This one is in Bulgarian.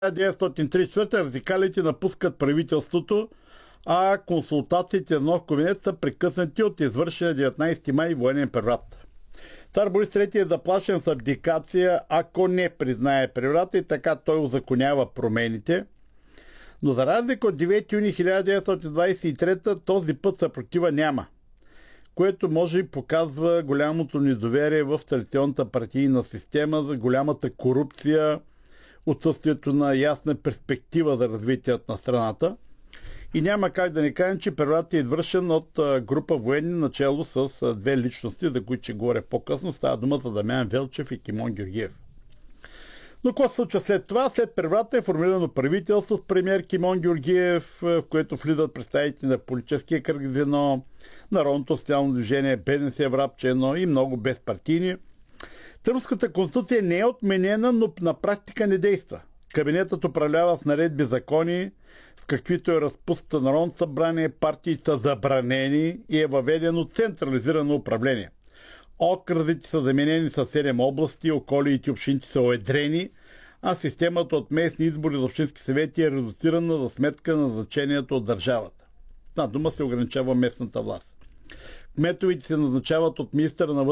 1934 радикалите напускат правителството, а консултациите на нов кабинет са прекъснати от извършен 19 май военен преврат. Цар Борис III е заплашен с абдикация, ако не признае преврата, и така той узаконява промените. Но за разлика от 9 юни 1923 този път съпротива няма, което може и показва голямото недоверие в традиционната партийна система, за голямата корупция, отсъствието на ясна перспектива за развитието на страната. И няма как да не кажем, че превратът е извършен от група военни, начало с две личности, за които ще говоря по-късно. Става дума за Дамян Велчев и Кимон Георгиев. Но какво се случва след това? След преврата е формирано правителство с премиер Кимон Георгиев, в което влизат представители на политическия кръг звено, Народното социално движение, БНС, Врабче-1 и много безпартийни. Търновската конституция не е отменена, но на практика не действа. Кабинетът управлява с наредби закони, с каквито е разпуснато Народното събрание, партии са забранени и е въведено централизирано управление. Окръзите са заменени с 7 области, околиите и общините са уедрени, а системата от местни избори за общински съвети е редуцирана за сметка на значението от държавата. На дума се ограничава местната власт. Кметовете се назначават от министъра на